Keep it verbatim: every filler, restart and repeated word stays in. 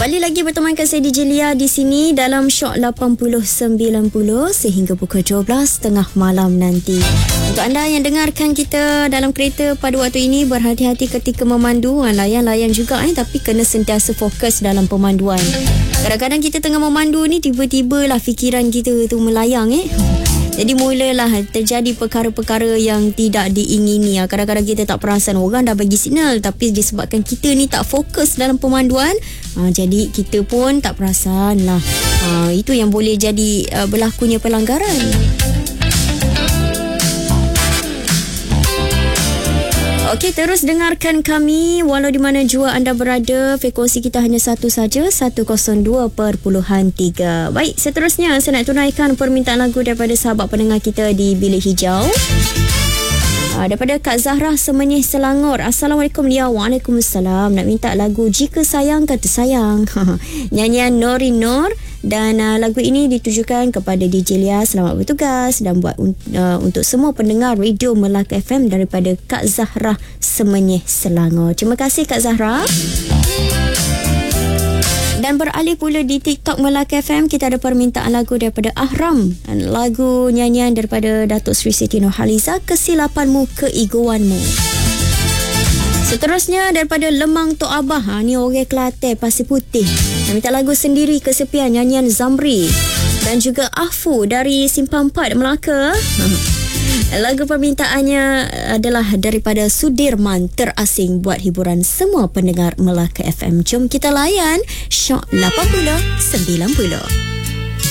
Kembali lagi bertemankan saya D J Lia di sini dalam Shock lapan puluh sembilan puluh sehingga pukul dua belas tengah malam nanti. Untuk anda yang dengarkan kita dalam kereta pada waktu ini, berhati-hati ketika memandu. Layan-layan juga eh, tapi kena sentiasa fokus dalam pemanduan. Kadang-kadang kita tengah memandu ni, tiba-tiba lah fikiran kita tu melayang eh. Jadi mulalah terjadi perkara-perkara yang tidak diingini. Kadang-kadang kita tak perasan orang dah bagi signal, tapi disebabkan kita ni tak fokus dalam pemanduan, ha, jadi kita pun tak perasan lah. Ha, itu yang boleh jadi uh, berlakunya pelanggaran. Okey, terus dengarkan kami walau di mana jua anda berada. Frekuensi kita hanya satu saja, seratus dua perpuluhan tiga. Baik, seterusnya saya nak tunaikan permintaan lagu daripada sahabat pendengar kita di Bilik Hijau. Uh, daripada Kak Zahra Semenyih Selangor. Assalamualaikum Lia. Waalaikumsalam. Nak minta lagu Jika Sayang Kata Sayang. Nyanyian Nori Nur. Dan uh, lagu ini ditujukan kepada D J Lia. Selamat bertugas dan buat uh, untuk semua pendengar Radio Melaka F M daripada Kak Zahra Semenyih Selangor. Terima kasih Kak Zahra. Dan beralih pula di TikTok Melaka F M, kita ada permintaan lagu daripada Ahram. Lagu nyanyian daripada Datuk Sri Siti Nurhaliza, Kesilapanmu Keegoanmu. Seterusnya daripada Lemang Tok Abah, ha, ni orang Kelantan Pasir Putih. Nak minta lagu Sendiri Kesepian, nyanyian Zamri. Dan juga Afu dari Simpang Empat Melaka. Lagu permintaannya adalah daripada Sudirman Terasing, buat hiburan semua pendengar Melaka F M. Jom kita layan Shock lapan puluh sembilan puluh.